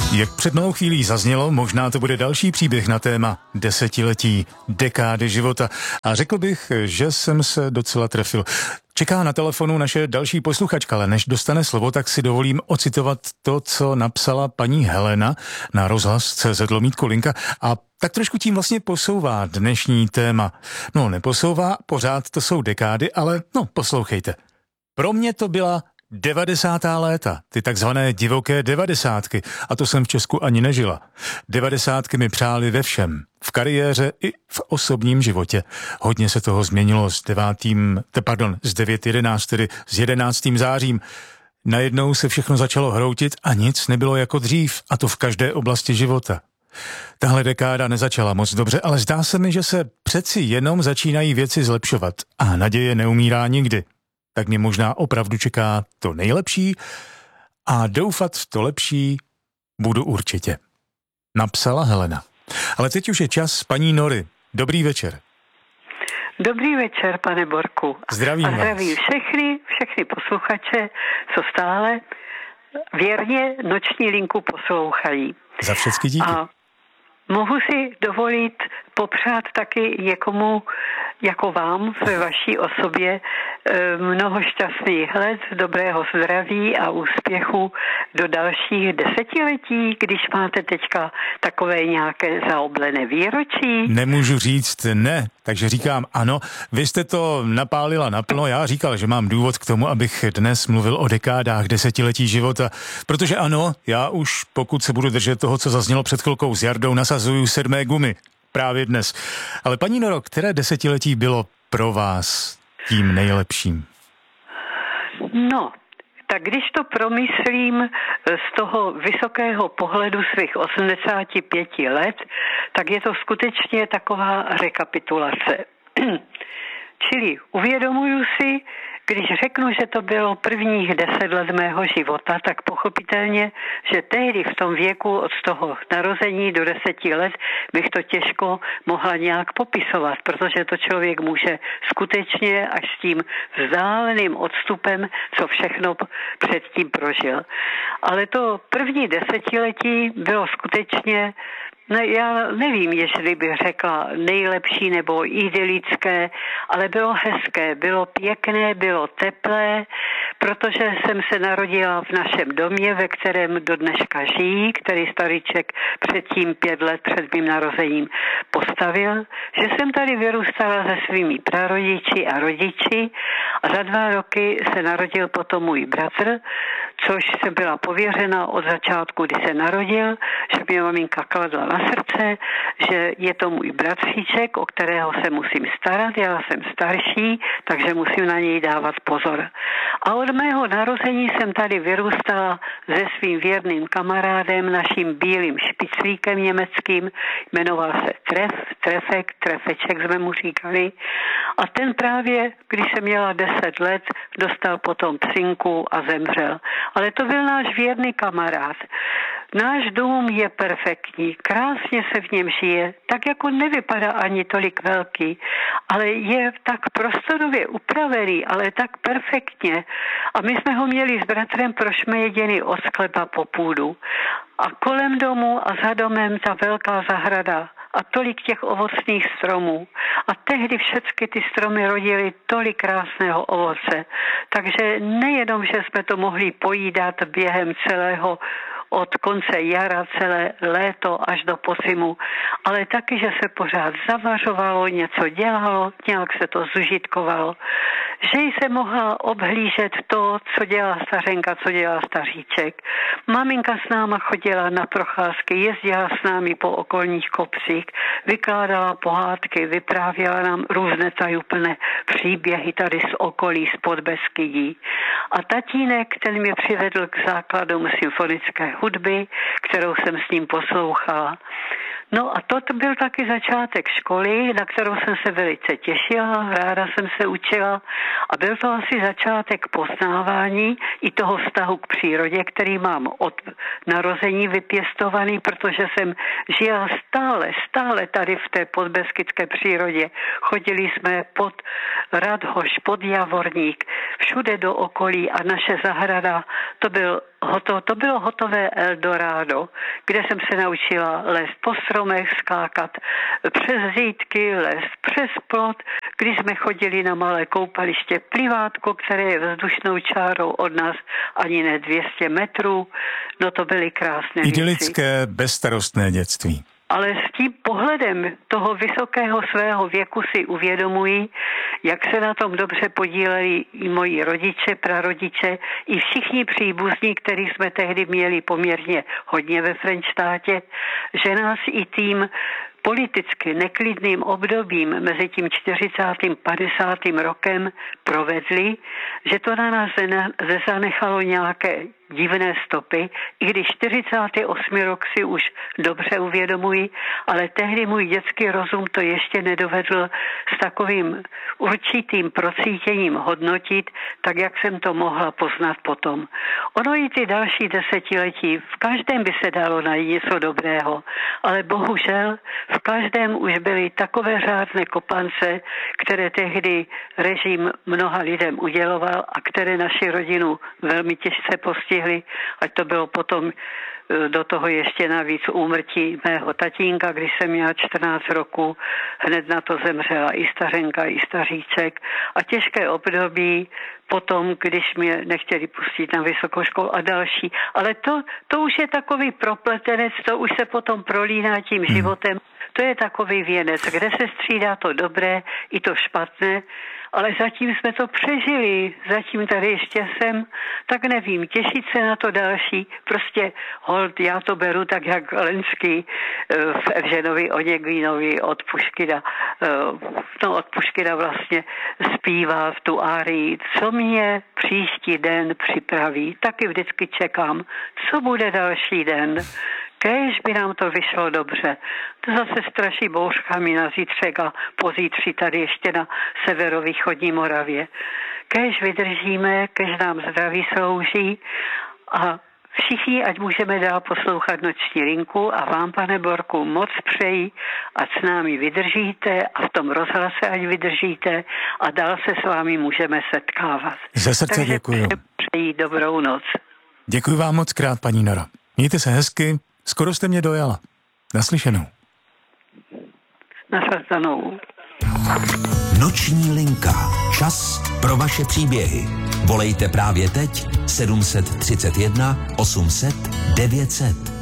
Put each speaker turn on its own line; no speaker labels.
Jak před malou chvílí zaznělo, možná to bude další příběh na téma desetiletí, dekády života. A řekl bych, že jsem se docela trefil. Čeká na telefonu naše další posluchačka, ale než dostane slovo, tak si dovolím ocitovat to, co napsala paní Helena na rozhlas.cz/Linka a tak trošku tím vlastně posouvá dnešní téma. No, neposouvá, pořád to jsou dekády, ale poslouchejte. Pro mě to byla 90. léta, ty takzvané divoké 90. A to jsem v Česku ani nežila. 90. mi přáli ve všem. V kariéře i v osobním životě. Hodně se toho změnilo s 9.11, tedy s 11. zářím. Najednou se všechno začalo hroutit a nic nebylo jako dřív, a to v každé oblasti života. Tahle dekáda nezačala moc dobře, ale zdá se mi, že se přeci jenom začínají věci zlepšovat a naděje neumírá nikdy. Tak mě možná opravdu čeká to nejlepší a doufat v to lepší budu určitě. Napsala Helena. Ale teď už je čas paní Nory. Dobrý večer.
Dobrý večer, pane Borku.
Zdravím vás.
Zdravím všechny posluchače, co stále věrně noční linku poslouchají.
Za všechny díky.
A mohu si dovolit popřát taky někomu jako vám ve vaší osobě mnoho šťastných let, dobrého zdraví a úspěchu do dalších desetiletí, když máte teďka takové nějaké zaoblené výročí.
Nemůžu říct ne, takže říkám ano. Vy jste to napálila naplno, já říkal, že mám důvod k tomu, abych dnes mluvil o dekádách desetiletí života, protože ano, já už pokud se budu držet toho, co zaznělo před chvilkou s Jardou, nasazuju 7. gumy. Právě dnes. Ale paní Noro, které desetiletí bylo pro vás tím nejlepším?
No, tak když to promyslím z toho vysokého pohledu svých 85 let, tak je to skutečně taková rekapitulace. Čili uvědomuju si, když řeknu, že to bylo prvních 10 let mého života, tak pochopitelně, že tehdy v tom věku od toho narození do 10 let bych to těžko mohla nějak popisovat, protože to člověk může skutečně až s tím vzdáleným odstupem, co všechno předtím prožil. Ale to první desetiletí bylo skutečně, já nevím, jestli bych řekla nejlepší nebo idylické, ale bylo hezké, bylo pěkné, bylo teplé, protože jsem se narodila v našem domě, ve kterém do dneška žijí, který starýček předtím 5 let před mým narozením postavil, že jsem tady vyrůstala se svými prarodiči a rodiči a za 2 roky se narodil potom můj bratr, což jsem byla pověřena od začátku, kdy se narodil, že mě maminka kladla na srdce, že je to můj bratříček, o kterého se musím starat, já jsem starší, takže musím na něj dávat pozor. A od mého narození jsem tady vyrůstala se svým věrným kamarádem, naším bílým špiclíkem německým, jmenoval se Trefeček jsme mu říkali. A ten právě, když jsem měla 10 let, dostal potom psinku a zemřel. Ale to byl náš věrný kamarád. Náš dům je perfektní, krásně se v něm žije, tak jako nevypadá ani tolik velký, ale je tak prostorově upravený, ale tak perfektně. A my jsme ho měli s bratrem prošmejeděný od sklepa po půdu. A kolem domu a za domem ta velká zahrada a tolik těch ovocných stromů. A tehdy všechny ty stromy rodily tolik krásného ovoce. Takže nejenom, že jsme to mohli pojídat během celého od konce jara, celé léto až do podzimu, ale taky, že se pořád zavařovalo, něco dělalo, nějak se to zužitkovalo, že se mohla obhlížet to, co dělá stařenka, co dělá staříček. Maminka s náma chodila na procházky, jezdila s námi po okolních kopcích, vykládala pohádky, vyprávěla nám různé tajuplné příběhy tady z okolí, z Podbeskydí. A tatínek, ten mě přivedl k základům symfonické hudby, kterou jsem s ním poslouchala. No a to byl taky začátek školy, na kterou jsem se velice těšila, ráda jsem se učila a byl to asi začátek poznávání i toho vztahu k přírodě, který mám od narození vypěstovaný, protože jsem žila stále tady v té podbeskydské přírodě. Chodili jsme pod Radhoš, pod Javorník, všude do okolí a naše zahrada, to byl to bylo hotové Eldorado, kde jsem se naučila lézt po stromech, skákat přes řídky, lézt přes plot, když jsme chodili na malé koupaliště Plivátko, které je vzdušnou čárou od nás ani ne 200 metrů. No to byly krásné
idylické, bezstarostné dětství.
Ale s tím pohledem toho vysokého svého věku si uvědomuji, jak se na tom dobře podíleli i moji rodiče, prarodiče, i všichni příbuzní, který jsme tehdy měli poměrně hodně ve Frenštátě, že nás i tím politicky neklidným obdobím mezi tím 40. a 50. rokem provedli, že to na nás zanechalo nějaké divné stopy, i když 48. rok si už dobře uvědomuji, ale tehdy můj dětský rozum to ještě nedovedl s takovým určitým procítěním hodnotit, tak jak jsem to mohla poznat potom. Ono i ty další desetiletí, v každém by se dalo najít něco dobrého, ale bohužel v každém už byly takové řádné kopance, které tehdy režim mnoha lidem uděloval a které naši rodinu velmi těžce postihly, ať to bylo potom do toho ještě navíc úmrtí mého tatínka, když jsem měla 14 roku, hned na to zemřela i stařenka, i staříček a těžké období potom, když mě nechtěli pustit na vysokou školu a další. Ale to už je takový propletenec, to už se potom prolíná tím životem. To je takový věnec, kde se střídá to dobré i to špatné, ale zatím jsme to přežili, zatím tady ještě jsem, tak nevím, těšit se na to další, prostě hold, já to beru tak, jak Lenský v Evženovi Oněgvínovi od Puškina vlastně zpívá v tu árii, co mě příští den připraví, taky vždycky čekám, co bude další den. Kéž by nám to vyšlo dobře. To zase straší bouřkami na zítřek a pozítří tady ještě na severovýchodní Moravě. Kéž vydržíme, kéž nám zdraví slouží a všichni, ať můžeme dál poslouchat Noční linku a vám, pane Borku, moc přeji, ať s námi vydržíte a v tom rozhlase ať vydržíte a dál se s vámi můžeme setkávat.
Ze srdce děkuji.
Přeji dobrou noc.
Děkuji vám moc krát, paní Noro. Mějte se hezky. Skoro jste mě dojala. Naslyšenou.
Naslyšenou.
Noční linka. Čas pro vaše příběhy. Volejte právě teď 731 800 900.